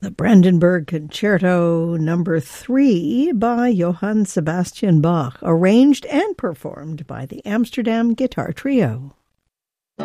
The Brandenburg Concerto Number 3 by Johann Sebastian Bach, arranged and performed by the Amsterdam Guitar Trio.